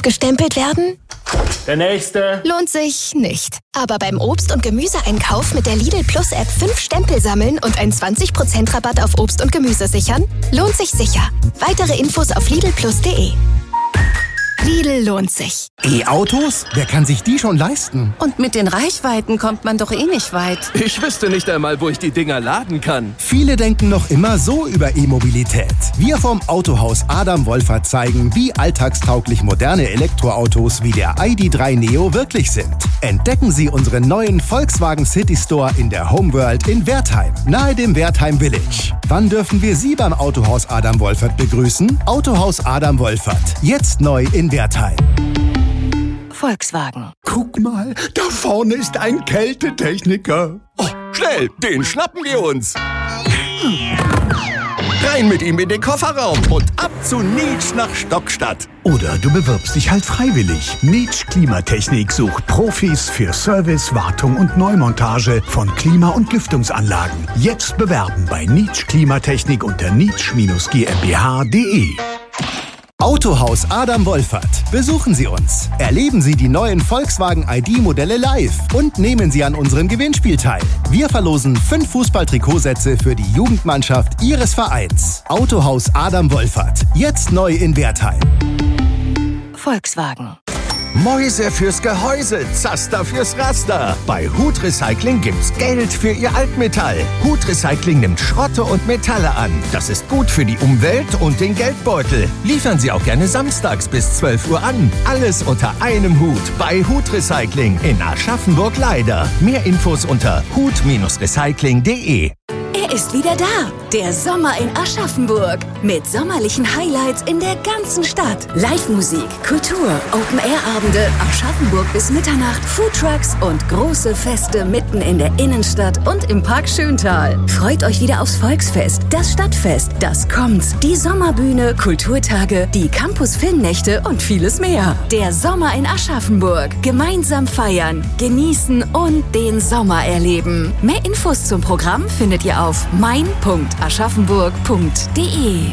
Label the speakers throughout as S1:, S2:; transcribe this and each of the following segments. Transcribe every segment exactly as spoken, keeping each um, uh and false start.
S1: abgestempelt werden?
S2: Der nächste.
S1: Lohnt sich nicht. Aber beim Obst- und Gemüseeinkauf mit der Lidl Plus App fünf Stempel sammeln und einen zwanzig Prozent Rabatt auf Obst und Gemüse sichern? Lohnt sich sicher. Weitere Infos auf lidl plus punkt de. Lidl lohnt sich.
S3: E-Autos? Wer kann sich die schon leisten?
S4: Und mit den Reichweiten kommt man doch eh nicht weit.
S5: Ich wüsste nicht einmal, wo ich die Dinger laden kann.
S3: Viele denken noch immer so über E-Mobilität. Wir vom Autohaus Adam Wolfert zeigen, wie alltagstauglich moderne Elektroautos wie der I D drei Neo wirklich sind. Entdecken Sie unseren neuen Volkswagen City Store in der Homeworld in Wertheim, nahe dem Wertheim Village. Wann dürfen wir Sie beim Autohaus Adam Wolfert begrüßen? Autohaus Adam Wolfert. Jetzt neu in Wertheim.
S4: Volkswagen.
S6: Guck mal, da vorne ist ein Kältetechniker.
S5: Oh, schnell, den schnappen wir uns. Rein mit ihm in den Kofferraum und ab zu Nietsch nach Stockstadt.
S6: Oder du bewirbst dich halt freiwillig. Nietsch Klimatechnik sucht Profis für Service, Wartung und Neumontage von Klima- und Lüftungsanlagen. Jetzt bewerben bei Nietsch Klimatechnik unter nietsch G m b h punkt de.
S3: Autohaus Adam Wolfert. Besuchen Sie uns. Erleben Sie die neuen Volkswagen I D-Modelle live und nehmen Sie an unserem Gewinnspiel teil. Wir verlosen fünf Fußball-Trikotsätze für die Jugendmannschaft Ihres Vereins. Autohaus Adam Wolfert. Jetzt neu in Wertheim.
S4: Volkswagen.
S5: Mäuse fürs Gehäuse, Zaster fürs Raster. Bei Hut Recycling gibt's Geld für Ihr Altmetall. Hut Recycling nimmt Schrotte und Metalle an. Das ist gut für die Umwelt und den Geldbeutel. Liefern Sie auch gerne samstags bis zwölf Uhr an. Alles unter einem Hut bei Hut Recycling in Aschaffenburg-Leider. Mehr Infos unter hut recycling punkt de.
S7: Er ist wieder da, der Sommer in Aschaffenburg. Mit sommerlichen Highlights in der ganzen Stadt. Live-Musik, Kultur, Open-Air-Abende, Aschaffenburg bis Mitternacht, Foodtrucks und große Feste mitten in der Innenstadt und im Park Schöntal. Freut euch wieder aufs Volksfest, das Stadtfest, das kommt, die Sommerbühne, Kulturtage, die Campus-Filmnächte und vieles mehr. Der Sommer in Aschaffenburg. Gemeinsam feiern, genießen und den Sommer erleben. Mehr Infos zum Programm findet ihr auf mein punkt aschaffenburg punkt de.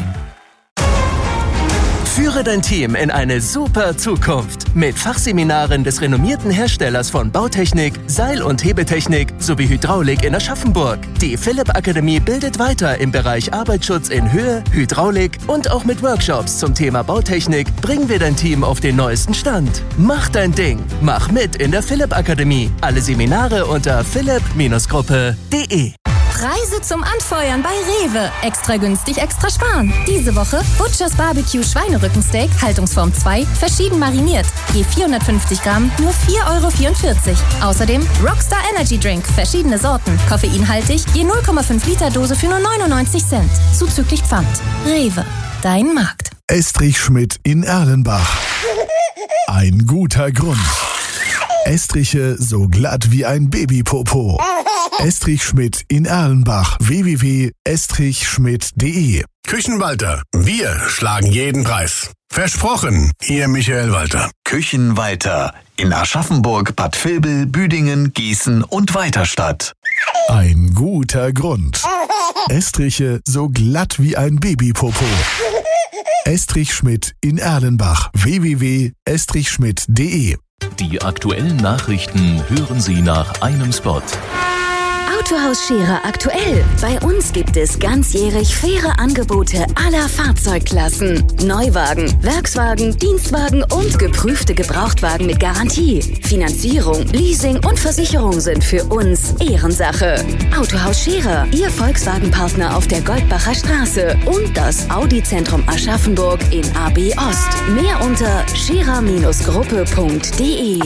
S5: Führe dein Team in eine super Zukunft mit Fachseminaren des renommierten Herstellers von Bautechnik, Seil- und Hebetechnik sowie Hydraulik in Aschaffenburg. Die Philipp Akademie bildet weiter im Bereich Arbeitsschutz in Höhe, Hydraulik und auch mit Workshops zum Thema Bautechnik bringen wir dein Team auf den neuesten Stand. Mach dein Ding, mach mit in der Philipp Akademie. Alle Seminare unter philipp Gruppe punkt de.
S8: Preise zum Anfeuern bei Rewe. Extra günstig, extra sparen. Diese Woche Butchers Barbecue Schweinerückensteak, Haltungsform zwei, verschieden mariniert. Je vierhundertfünfzig Gramm, nur vier Euro vierundvierzig. Außerdem Rockstar Energy Drink, verschiedene Sorten, koffeinhaltig, je null Komma fünf Liter Dose für nur neunundneunzig Cent. Zuzüglich Pfand. Rewe, dein Markt.
S9: Estrich Schmidt in Erlenbach. Ein guter Grund. Estriche so glatt wie ein Babypopo. Estrich Schmidt in Erlenbach. w w w punkt estrich schmidt punkt de.
S10: Küchenwalter. Wir schlagen jeden Preis. Versprochen, Ihr Michael Walter.
S11: Küchenwalter. In Aschaffenburg, Bad Vilbel, Büdingen, Gießen und Weiterstadt.
S9: Ein guter Grund. Estriche so glatt wie ein Babypopo. Estrich Schmidt in Erlenbach. w w w punkt estrich schmidt punkt de.
S12: Die aktuellen Nachrichten hören Sie nach einem Spot.
S7: Autohaus Scherer aktuell. Bei uns gibt es ganzjährig faire Angebote aller Fahrzeugklassen. Neuwagen, Werkswagen, Dienstwagen und geprüfte Gebrauchtwagen mit Garantie. Finanzierung, Leasing und Versicherung sind für uns Ehrensache. Autohaus Scherer, Ihr Volkswagen-Partner auf der Goldbacher Straße und das Audi-Zentrum Aschaffenburg in A B Ost. Mehr unter scherer Gruppe punkt de.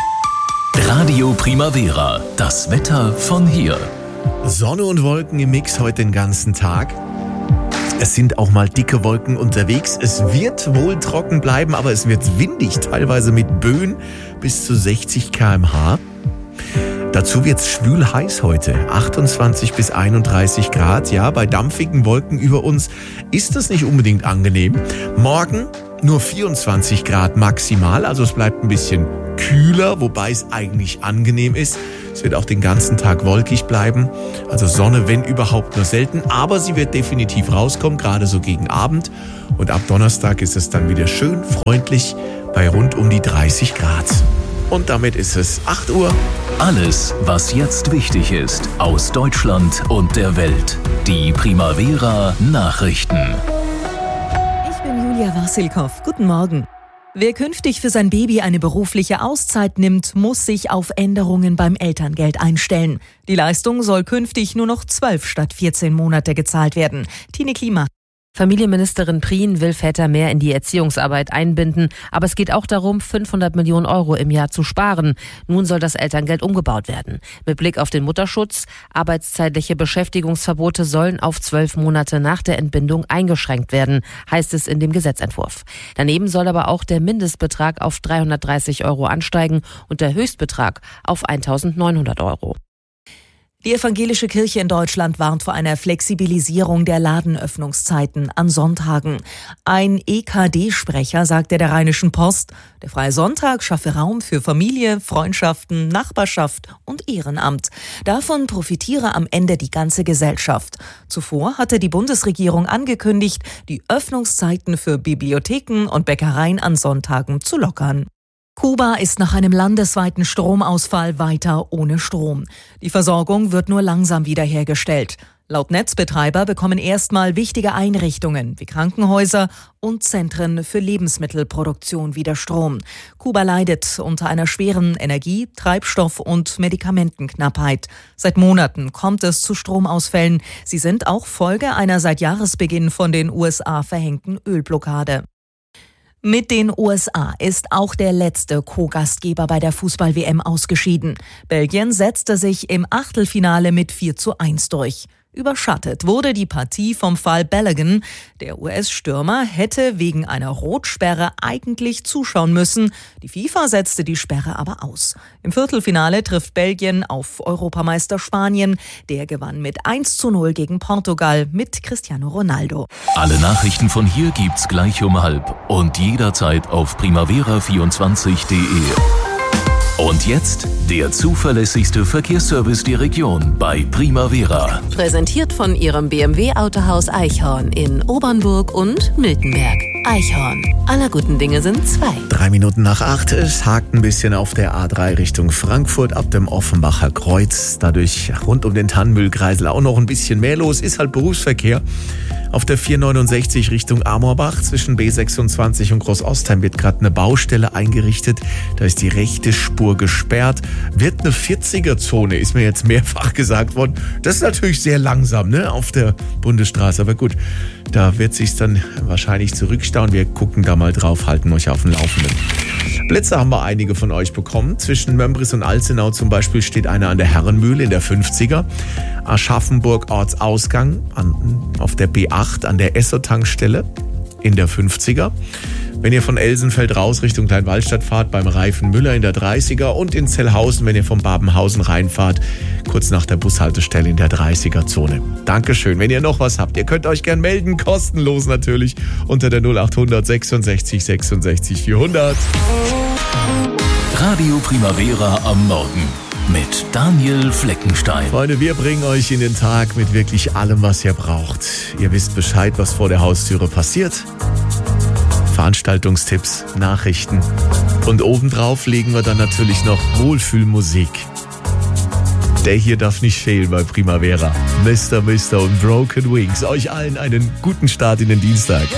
S12: Radio Primavera, das Wetter von hier.
S13: Sonne und Wolken im Mix heute den ganzen Tag. Es sind auch mal dicke Wolken unterwegs. Es wird wohl trocken bleiben, aber es wird windig, teilweise mit Böen bis zu sechzig Kilometer pro Stunde. Dazu wird es schwül heiß heute, achtundzwanzig bis einunddreißig Grad. Ja, bei dampfigen Wolken über uns ist das nicht unbedingt angenehm. Morgen nur vierundzwanzig Grad maximal, also es bleibt ein bisschen kühler, wobei es eigentlich angenehm ist. Es wird auch den ganzen Tag wolkig bleiben, also Sonne, wenn überhaupt, nur selten, aber sie wird definitiv rauskommen, gerade so gegen Abend. Und ab Donnerstag ist es dann wieder schön freundlich bei rund um die dreißig Grad. Und damit ist es acht Uhr.
S12: Alles, was jetzt wichtig ist, aus Deutschland und der Welt. Die Primavera Nachrichten.
S14: Ich bin Julia Wassilkow. Guten Morgen. Wer künftig für sein Baby eine berufliche Auszeit nimmt, muss sich auf Änderungen beim Elterngeld einstellen. Die Leistung soll künftig nur noch zwölf statt vierzehn Monate gezahlt werden. Tine Klima.
S15: Familienministerin Prien will Väter mehr in die Erziehungsarbeit einbinden, aber es geht auch darum, fünfhundert Millionen Euro im Jahr zu sparen. Nun soll das Elterngeld umgebaut werden. Mit Blick auf den Mutterschutz, arbeitszeitliche Beschäftigungsverbote sollen auf zwölf Monate nach der Entbindung eingeschränkt werden, heißt es in dem Gesetzentwurf. Daneben soll aber auch der Mindestbetrag auf dreihundertdreißig Euro ansteigen und der Höchstbetrag auf eintausendneunhundert Euro.
S14: Die evangelische Kirche in Deutschland warnt vor einer Flexibilisierung der Ladenöffnungszeiten an Sonntagen. Ein E K D-Sprecher sagte der Rheinischen Post, der freie Sonntag schaffe Raum für Familie, Freundschaften, Nachbarschaft und Ehrenamt. Davon profitiere am Ende die ganze Gesellschaft. Zuvor hatte die Bundesregierung angekündigt, die Öffnungszeiten für Bibliotheken und Bäckereien an Sonntagen zu lockern. Kuba ist nach einem landesweiten Stromausfall weiter ohne Strom. Die Versorgung wird nur langsam wiederhergestellt. Laut Netzbetreiber bekommen erstmal wichtige Einrichtungen wie Krankenhäuser und Zentren für Lebensmittelproduktion wieder Strom. Kuba leidet unter einer schweren Energie-, Treibstoff- und Medikamentenknappheit. Seit Monaten kommt es zu Stromausfällen. Sie sind auch Folge einer seit Jahresbeginn von den U S A verhängten Ölblockade. Mit den U S A ist auch der letzte Co-Gastgeber bei der Fußball-W M ausgeschieden. Belgien setzte sich im Achtelfinale mit vier zu eins durch. Überschattet wurde die Partie vom Fall Balogun. Der U S-Stürmer hätte wegen einer Rotsperre eigentlich zuschauen müssen. Die FIFA setzte die Sperre aber aus. Im Viertelfinale trifft Belgien auf Europameister Spanien. Der gewann mit eins zu null gegen Portugal mit Cristiano Ronaldo.
S12: Alle Nachrichten von hier gibt's gleich um halb und jederzeit auf primavera vierundzwanzig punkt de. Und jetzt der zuverlässigste Verkehrsservice der Region bei Primavera.
S4: Präsentiert von Ihrem B M W-Autohaus Eichhorn in Obernburg und Miltenberg. Eichhorn. Aller guten Dinge sind zwei.
S13: Drei Minuten nach acht. Es hakt ein bisschen auf der A drei Richtung Frankfurt ab dem Offenbacher Kreuz. Dadurch rund um den Tannenmühlkreisel auch noch ein bisschen mehr los. Ist halt Berufsverkehr. Auf der vierhundertneunundsechzig Richtung Amorbach zwischen B sechsundzwanzig und Großostheim wird gerade eine Baustelle eingerichtet. Da ist die rechte Spur gesperrt. Wird eine vierziger-Zone, ist mir jetzt mehrfach gesagt worden. Das ist natürlich sehr langsam, ne, auf der Bundesstraße. Aber gut, da wird sich's dann wahrscheinlich zurückstauen. Wir gucken da mal drauf, halten euch auf dem Laufenden. Blitze haben wir einige von euch bekommen. Zwischen Mömbris und Alzenau zum Beispiel steht einer an der Herrenmühle in der fünfziger. Aschaffenburg Ortsausgang an, auf der B acht an der Esso-Tankstelle in der fünfziger. Wenn ihr von Elsenfeld raus Richtung Kleinwallstadt fahrt, beim Reifen Müller in der dreißiger und in Zellhausen, wenn ihr von Babenhausen reinfahrt, kurz nach der Bushaltestelle in der dreißiger-Zone. Dankeschön. Wenn ihr noch was habt, ihr könnt euch gern melden, kostenlos natürlich, unter der null achthundert sechsundsechzig sechsundsechzig vierhundert.
S12: Radio Primavera am Morgen mit Daniel Fleckenstein.
S13: Freunde, wir bringen euch in den Tag mit wirklich allem, was ihr braucht. Ihr wisst Bescheid, was vor der Haustüre passiert. Veranstaltungstipps, Nachrichten. Und obendrauf legen wir dann natürlich noch Wohlfühlmusik. Der hier darf nicht fehlen bei Primavera. Mister Mister und Broken Wings. Euch allen einen guten Start in den Dienstag.